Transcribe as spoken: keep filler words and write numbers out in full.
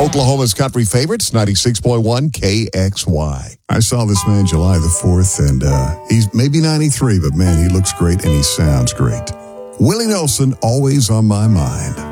Oklahoma's country favorites, ninety-six point one K X Y. I saw this man July the fourth, and uh, he's maybe ninety-three, but man, he looks great and he sounds great. Willie Nelson, always on my mind.